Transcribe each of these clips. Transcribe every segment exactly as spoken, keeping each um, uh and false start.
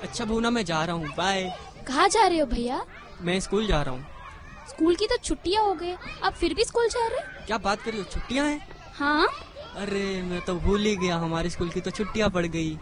अच्छा भूना, मैं जा रहा हूँ, बाय। कहाँ जा रहे हो भैया? मैं स्कूल जा रहा हूँ। स्कूल की तो छुट्टियाँ हो गई, अब फिर भी स्कूल जा रहे हो? क्या बात कर रही हो, छुट्टियाँ हैं? हाँ। अरे मैं तो भूल ही गया, हमारे स्कूल की तो छुट्टियाँ पड़ गई।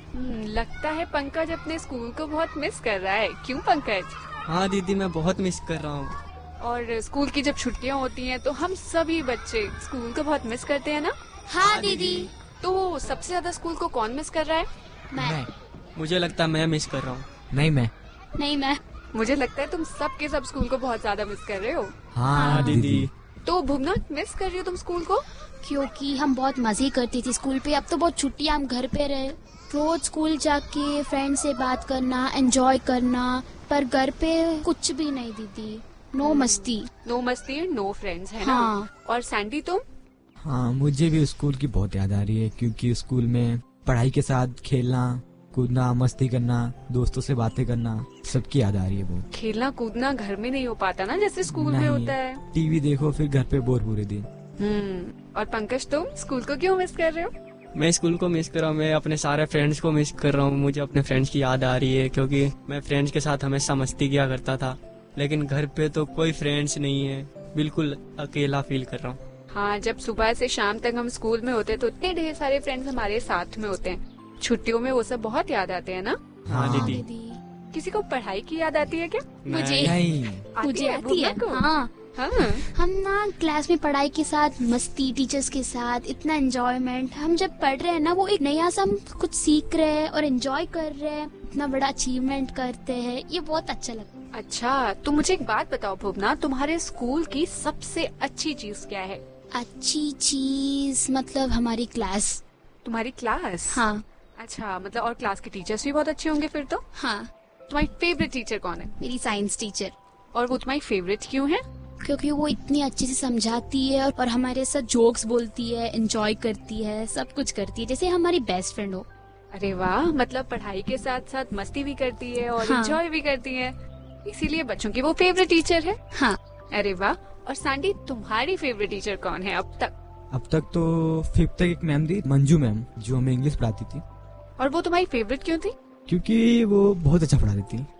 लगता है पंकज अपने स्कूल को बहुत मिस कर रहा है। क्यों पंकज? हाँ दीदी, मैं बहुत मिस कर रहा हूँ। और स्कूल की जब छुट्टियाँ होती हैं तो हम सभी बच्चे स्कूल को बहुत मिस करते हैं ना? हाँ दीदी। तो सबसे ज्यादा स्कूल को कौन मिस कर रहा है? मैं। मुझे लगता है मैं मिस कर रहा हूँ। नहीं मैं। नहीं मैं। मुझे लगता है तुम सब के सब स्कूल को बहुत ज्यादा मिस कर रहे हो। हाँ दीदी। तो भुवना, मिस कर रही हो तुम स्कूल को? क्योंकि हम बहुत मजे करती थी स्कूल पे। अब तो बहुत छुट्टियाँ, हम घर पे रहे, रोज स्कूल जाके फ्रेंड से बात करना, एंजॉय करना, पर घर पे कुछ भी नहीं दीदी। नो मस्ती। नो मस्ती एंड नो फ्रेंड्स, है हाँ। ना? और सैंडी तुम? हाँ, मुझे भी स्कूल की बहुत याद आ रही है, क्योंकि स्कूल में पढ़ाई के साथ खेलना कूदना, मस्ती करना, दोस्तों से बातें करना, सबकी याद आ रही है बहुत। खेलना कूदना घर में नहीं हो पाता ना, जैसे स्कूल में होता है। टीवी देखो, फिर घर पे बोर पूरे दिन। हम्म और पंकज, तुम स्कूल को क्यों मिस कर रहे हो? मैं स्कूल को मिस कर रहा हूँ, मैं अपने सारे फ्रेंड्स को मिस कर रहा हूँ। मुझे अपने फ्रेंड्स की याद आ रही है, क्योंकि मैं फ्रेंड्स के साथ हमेशा मस्ती किया करता था, लेकिन घर पे तो कोई फ्रेंड्स नहीं है, बिल्कुल अकेला फील कर रहा हूँ। हाँ, जब सुबह से शाम तक हम स्कूल में होते तो इतने ढेर सारे फ्रेंड्स हमारे साथ में होते हैं। छुट्टियों में वो सब बहुत याद आते हैं ना? हाँ दीदी। किसी को पढ़ाई की याद आती है क्या? मुझे नहीं। मुझे आती है। हाँ। हाँ। हम ना क्लास में पढ़ाई के साथ मस्ती, टीचर्स के साथ इतना एंजॉयमेंट। हम जब पढ़ रहे हैं ना, वो एक नया सा हम कुछ सीख रहे हैं और एंजॉय कर रहे हैं, इतना बड़ा अचीवमेंट करते हैं, ये बहुत अच्छा लगता है। अच्छा, तो मुझे एक बात बताओ भुवना, तुम्हारे स्कूल की सबसे अच्छी चीज क्या है? अच्छी चीज मतलब हमारी क्लास। तुम्हारी क्लास? हाँ। अच्छा, मतलब और क्लास के टीचर्स भी बहुत अच्छे होंगे फिर तो? हाँ। तुम्हारी फेवरेट टीचर कौन है? मेरी साइंस टीचर। और वो तुम्हारी फेवरेट क्यों है? क्योंकि वो इतनी अच्छे से समझाती है और हमारे साथ जोक्स बोलती है, एंजॉय करती है, सब कुछ करती है, जैसे हमारी बेस्ट फ्रेंड हो। अरे वाह, मतलब पढ़ाई के साथ साथ मस्ती भी करती है और हाँ। एंजॉय भी करती है, इसीलिए बच्चों की वो फेवरेट टीचर है। हाँ। अरे वाह। और सैंडी, तुम्हारी फेवरेट टीचर कौन है अब तक? अब तक तो फिफ्थ तक एक मैम थी, मंजू मैम, जो हमें इंग्लिश पढ़ाती थी। और वो तुम्हारी फेवरेट क्यों थी? क्योंकि वो बहुत अच्छा पढ़ाती थी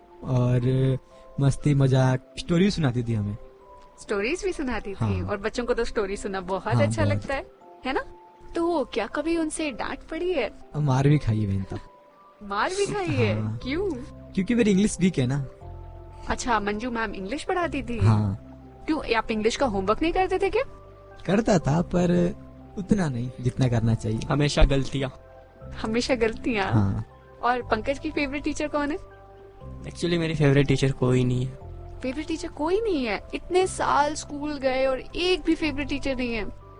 और मस्ती मजाक स्टोरी सुनाती थी हमें। स्टोरीज भी सुनाती थी। हाँ। और बच्चों को तो स्टोरी सुनना बहुत हाँ, अच्छा बहुत। लगता है है ना? तो क्या कभी उनसे डांट पड़ी है? और मार भी खाई है मैंने तब। मार भी खाई है? हाँ। क्यों? क्योंकि मेरी इंग्लिश वीक है ना। अच्छा, मंजू मैम इंग्लिश पढ़ाती थी? हाँ। क्यों, आप इंग्लिश का होमवर्क नहीं करते थे क्या? करता था, पर उतना नहीं जितना करना चाहिए। हमेशा गलतियाँ। हमेशा गलतियाँ। हाँ। और पंकज की फेवरेट टीचर कौन है? एक्चुअली मेरी फेवरेट टीचर कोई नहीं है। फेवरेट टीचर कोई नहीं है? इतने साल स्कूल गए और एक भी फेवरेट टीचर नहीं है?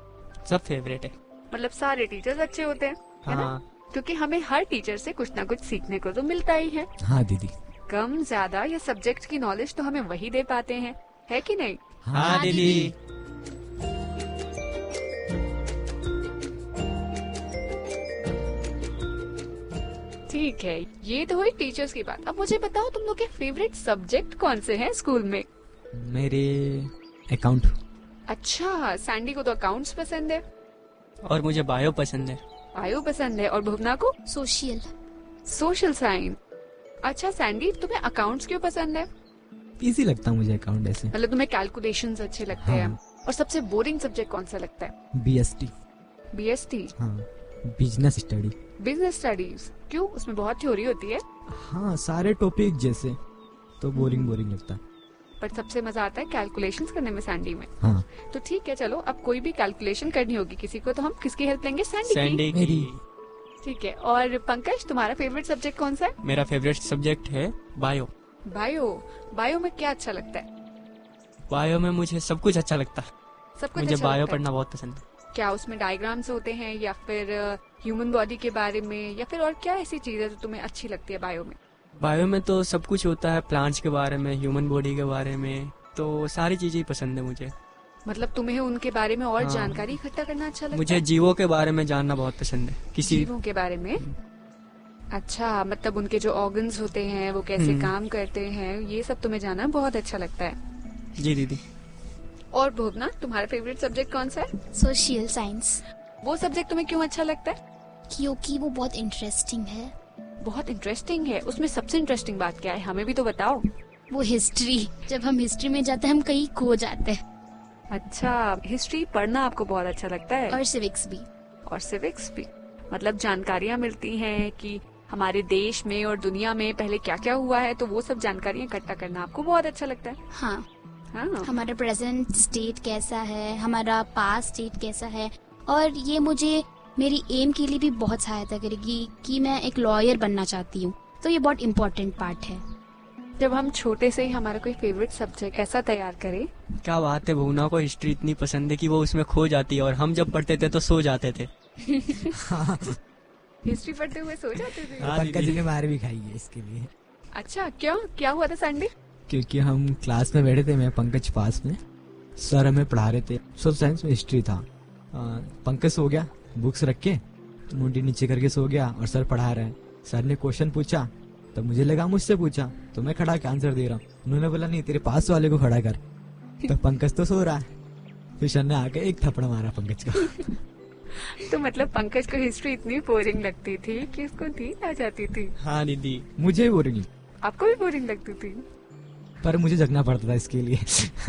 सब फेवरेट है। मतलब सारे टीचर्स अच्छे होते हैं, है ना? हाँ। क्योंकि हमें हर टीचर से कुछ ना कुछ सीखने को तो मिलता ही है। हाँ दीदी। कम ज्यादा ये सब्जेक्ट की नॉलेज तो हमें वही दे पाते हैं, है कि नहीं? हाँ दीदी। ठीक है, ये तो हुई टीचर्स की बात। अब मुझे बताओ, तुम लोग के फेवरेट सब्जेक्ट कौन से हैं स्कूल में? मेरे अकाउंट। अच्छा, सैंडी को तो अकाउंट्स पसंद है। और मुझे बायो पसंद है। बायो पसंद है। और भुवना को? सोशल। Social science. अच्छा सैंडी, तुम्हें अकाउंट्स क्यों पसंद है? इजी लगता है मुझे अकाउंट ऐसे। मतलब तुम्हें कैलकुलेशंस अच्छे लगते हैं। हाँ। और सबसे बोरिंग सब्जेक्ट कौन सा लगता है? बीएसटी। बीएसटी? हाँ, बिजनेस स्टडी। Business studies. क्यों, उसमें बहुत थ्योरी होती है? हाँ, सारे टॉपिक जैसे, तो बोरिंग बोरिंग लगता है। पर सबसे मजा आता है कैलकुलेशंस करने में सैंडी में। हाँ। तो ठीक है, चलो, अब कोई भी कैलकुलेशन करनी होगी किसी को तो हम किसकी हेल्प लेंगे? सैंडी की। सैंडी की। मेरी। ठीक है। और पंकज, तुम्हारा फेवरेट सब्जेक्ट कौन सा है? मेरा फेवरेट सब्जेक्ट है बायो। बायो। बायो में क्या अच्छा लगता है? बायो में मुझे सब कुछ अच्छा लगता है। सब कुछ मुझे अच्छा बायो लगता है। पढ़ना बहुत पसंद है। क्या उसमें डायग्राम्स होते हैं या फिर ह्यूमन बॉडी के बारे में, या फिर और क्या ऐसी चीज है जो तुम्हें अच्छी लगती है बायो में? बायो में तो सब कुछ होता है, प्लांट्स के बारे में, ह्यूमन बॉडी के बारे में, तो सारी चीजें ही पसंद है मुझे। मतलब तुम्हें उनके बारे में और हाँ। जानकारी इकट्ठा करना अच्छा लगता मुझे है? जीवों के बारे में जानना बहुत पसंद है। किसी जीवों के बारे में? अच्छा, मतलब उनके जो ऑर्गन्स होते हैं वो कैसे हम्म। काम करते हैं, ये सब तुम्हें जानना बहुत अच्छा लगता है। जी दीदी। और भुवना, तुम्हारा फेवरेट सब्जेक्ट कौन सा है? Social science. वो सब्जेक्ट तुम्हें क्यों अच्छा लगता है? क्योंकि वो बहुत इंटरेस्टिंग है। बहुत इंटरेस्टिंग है। उसमें सबसे इंटरेस्टिंग बात क्या है, हमें भी तो बताओ। वो हिस्ट्री, जब हम हिस्ट्री में जाते हैं हम कहीं खो जाते हैं। अच्छा, हिस्ट्री पढ़ना आपको बहुत अच्छा लगता है? और सिविक्स भी। और सिविक्स भी, मतलब जानकारियाँ मिलती हैं कि हमारे देश में और दुनिया में पहले क्या क्या हुआ है, तो वो सब जानकारियाँ इकट्ठा करना आपको बहुत अच्छा लगता है। हाँ, हाँ, हमारा प्रेजेंट स्टेट कैसा है, हमारा पास्ट स्टेट कैसा है, और ये मुझे मेरी एम के लिए भी बहुत सहायता करेगी कि मैं एक लॉयर बनना चाहती हूँ, तो ये बहुत इम्पोर्टेंट पार्ट है। जब हम छोटे से ही हमारा कोई फेवरेट सब्जेक्ट ऐसा तैयार करें। क्या बात है, भुवना को हिस्ट्री इतनी पसंद है कि वो उसमें खो जाती है, और हम जब पढ़ते थे तो सो जाते थे। हिस्ट्री पढ़ते हुए सो जाते थे? हाँ पंकज दीदी। ने मार भी खाई है इसके लिए, अच्छा, क्यों, क्या हुआ था संडे? क्योंकि हम क्लास में बैठे थे, मैं पंकज पास में, सर हमें पढ़ा रहे थे, सोशल साइंस में हिस्ट्री था। आ, पंकज सो गया, बुक्स रख के मुंडी नीचे करके सो गया, और सर पढ़ा रहे हैं। सर ने क्वेश्चन पूछा तो मुझे लगा मुझसे पूछा, तो मैं खड़ा के आंसर दे रहा हूँ। उन्होंने बोला नहीं, तेरे पास वाले को खड़ा कर, तो पंकज तो सो रहा है। फिर सर ने आके एक थप्पड़ मारा पंकज का। तो मतलब पंकज को हिस्ट्री इतनी बोरिंग लगती थी कि उसको नींद आ जाती थी? हाँ दीदी। मुझे बोरिंग, आपको भी बोरिंग लगती थी? पर मुझे जगना पड़ता था इसके लिए।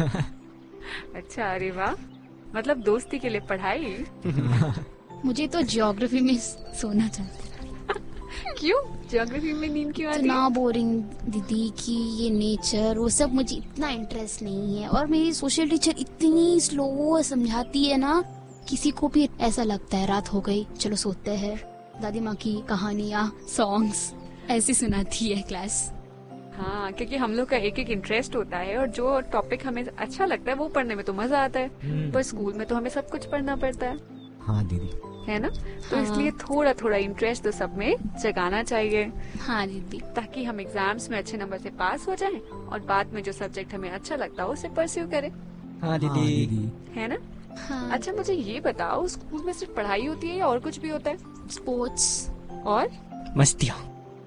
अच्छा, अरे वाह, मतलब दोस्ती के लिए पढ़ाई। मुझे तो ज्योग्राफी में सोना चाहती है। क्यों ज्योग्राफी में नींद क्यों आती है? इतना बोरिंग दीदी कि ये नेचर वो सब मुझे इतना इंटरेस्ट नहीं है, और मेरी सोशल टीचर इतनी स्लो समझाती है ना, किसी को भी ऐसा लगता है रात हो गई चलो सोते हैं, दादी माँ की कहानियाँ, सॉन्ग्स ऐसी सुनाती है क्लास। हाँ, क्योंकि हम लोग का एक एक इंटरेस्ट होता है, और जो टॉपिक हमें अच्छा लगता है वो पढ़ने में तो मजा आता है, पर स्कूल में तो हमें सब कुछ पढ़ना पड़ता है। हाँ दीदी, है ना? तो हाँ। इसलिए थोड़ा थोड़ा इंटरेस्ट तो सब में जगाना चाहिए, हाँ दीदी। ताकि हम एग्जाम्स में अच्छे नंबर से पास हो जाएं, और बाद में जो सब्जेक्ट हमें अच्छा लगता हो उसे परस्यू करें। हाँ हाँ दीदी। दीदी। है ना? हाँ। अच्छा, मुझे ये बताओ, स्कूल में सिर्फ पढ़ाई होती है या और कुछ भी होता है? स्पोर्ट्स। और मस्तियाँ।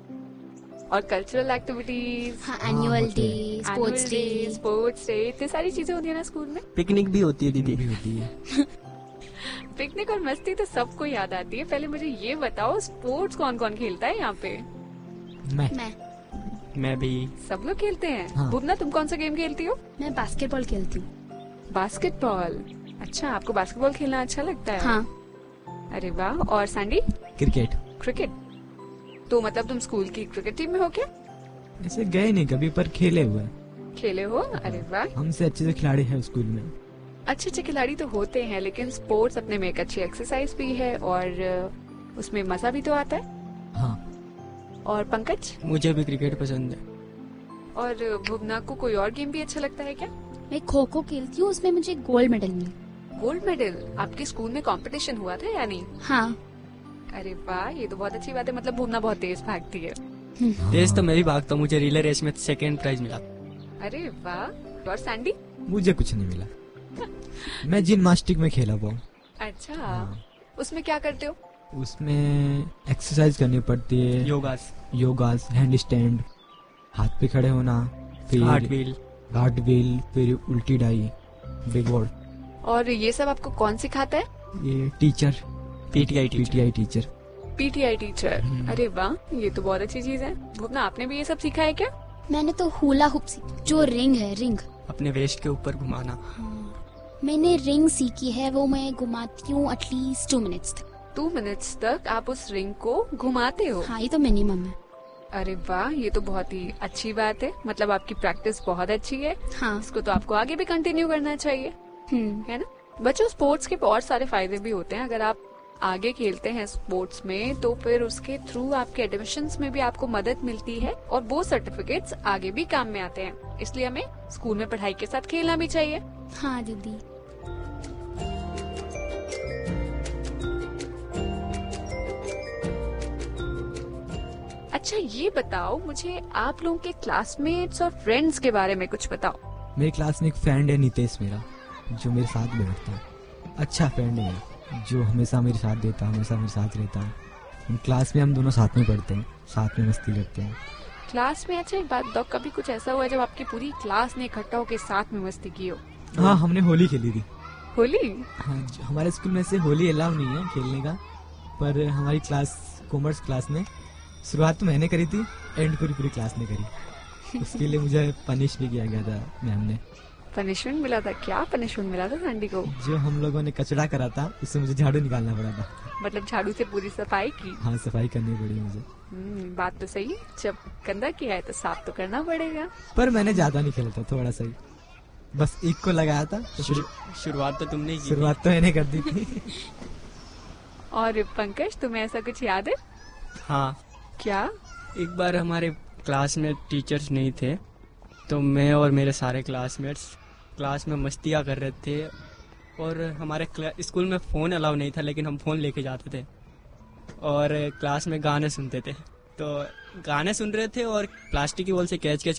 और कल्चरल एक्टिविटीज, हाँ, हाँ, एनुअल होते डे, हैं। Sports day. स्पोर्ट्स डे, इतनी सारी चीजें होती है ना स्कूल में। पिकनिक भी होती है दीदी। भी होती है। पिकनिक और मस्ती तो सबको याद आती है। पहले मुझे ये बताओ, स्पोर्ट्स कौन कौन खेलता है यहाँ पे? मैं मैं मैं भी। सब लोग खेलते हैं। हाँ। भुवना, तुम कौन सा गेम खेलती हो? मैं बास्केटबॉल खेलती हूँ। बास्केटबॉल। अच्छा, आपको बास्केटबॉल खेलना अच्छा लगता है? हाँ। अरे वाह। और सैंडी? क्रिकेट। क्रिकेट। तो मतलब तुम स्कूल की क्रिकेट टीम में हो क्या? ऐसे गए नहीं कभी, पर खेले हुए हैं। खेले हो? अरे वाह। हमसे अच्छे से खिलाड़ी है स्कूल में। अच्छे अच्छे खिलाड़ी तो होते हैं, लेकिन स्पोर्ट्स अपने में एक अच्छी एक्सरसाइज भी है, और उसमें मजा भी तो आता है। हाँ। और पंकज? मुझे भी क्रिकेट पसंद है। और भुवना को कोई और गेम भी अच्छा लगता है क्या? मैं खो खो खेलती हूँ, उसमें मुझे गोल्ड मेडल मिला। Gold medal? आपके स्कूल में कंपटीशन हुआ था या नहीं? हाँ। अरे वाह, ये तो बहुत अच्छी बात है। मतलब भुवना बहुत तेज भागती है। तेज तो मैं भी भागता हूँ, मुझे रिले रेस में सेकंड प्राइज मिला। अरे वाह। और सैंडी? मुझे कुछ नहीं मिला। मैं जिम्नास्टिक में खेला हुआ हूँ। अच्छा, हाँ। उसमें क्या करते हो? उसमें एक्सरसाइज करनी पड़ती है, योगास, योगास, हैंड स्टैंड, हाथ पे खड़े होना, फिर हार्ट व्हील। हार्ट व्हील, फिर उल्टी डाई, बिगोड़। और ये सब आपको कौन सिखाता है? ये teacher, PTI teacher. PTI teacher. PTI teacher. हम्म। अरे वाह, ये तो बहुत अच्छी चीज है। भुवना, आपने भी ये सब सीखा है क्या? मैंने तो हुला हुप सीखी, जो रिंग है, रिंग। अपने वेस्ट के ऊपर घुमाना। हाँ। मैंने रिंग सीखी है, वो मैं घुमाती हूँ एटलीस्ट टू मिनट्स तक। टू मिनट्स तक आप उस रिंग को घुमाते हो? हाँ, ये तो मिनिमम है। अरे वाह, ये तो बहुत ही अच्छी बात है। मतलब आपकी प्रैक्टिस बहुत अच्छी है। हाँ। इसको तो आपको आगे भी कंटिन्यू करना चाहिए, हम्म। है ना? बच्चों, स्पोर्ट्स के बहुत सारे फायदे भी होते हैं। अगर आप आगे खेलते हैं स्पोर्ट्स में, तो फिर उसके थ्रू आपके एडमिशन्स में भी आपको मदद मिलती है, और वो सर्टिफिकेट्स आगे भी काम में आते हैं। इसलिए हमें स्कूल में पढ़ाई के साथ खेलना भी चाहिए। हाँ दीदी। अच्छा, ये बताओ मुझे, आप लोगों के क्लासमेट्स और फ्रेंड्स के बारे में कुछ बताओ। मेरी क्लास में एक फ्रेंड है नितेश मेरा, जो मेरे साथ में बैठता है। अच्छा फ्रेंड है मेरा, जो हमेशा मेरे साथ देता है, हमेशा मेरे साथ रहता है। हम क्लास में हम दोनों साथ में पढ़ते हैं, साथ में मस्ती करते हैं। क्लास में? अच्छा, एक बात बताओ, कभी कुछ ऐसा हुआ है जब आपकी पूरी क्लास ने इकट्ठा होकर साथ में मस्ती की हो? हाँ, हमने होली खेली थी। होली? हाँ, जो- हमारे स्कूल में से होली अलाउ नहीं है खेलने का, पर हमारी क्लास, कॉमर्स क्लास में शुरुआत तो मैंने करी थी, एंड पूरी पूरी क्लास ने करी। उसके लिए मुझे पनिश भी किया गया था मैम ने। पनिशमेंट मिला था? क्या पनिशमेंट मिला था सैंडी को? जो हम लोगों ने कचरा करा था उससे मुझे झाड़ू निकालना पड़ा था। मतलब झाड़ू से पूरी सफाई की? हाँ, सफाई करनी पड़ी मुझे। हम्म, बात तो सही है, जब गंदा किया है तो साफ तो करना पड़ेगा। पर मैंने ज्यादा नहीं खेला था, थोड़ा सा ही, बस एक को लगाया था। तो शुरू- शुरुआत तो तुमने ही की थी। शुरुआत तो मैंने कर दी थी। और पंकज, तुम्हें ऐसा कुछ याद है? हाँ, क्या? एक बार हमारे क्लास में टीचर्स नहीं थे, तो मैं और मेरे सारे क्लासमेट्स क्लास में मस्तियाँ कर रहे थे, और हमारे क्ला- स्कूल में फ़ोन अलाउ नहीं था, लेकिन हम फ़ोन लेके जाते थे और क्लास में गाने सुनते थे। तो गाने सुन रहे थे और प्लास्टिक की बॉल से कैच कैच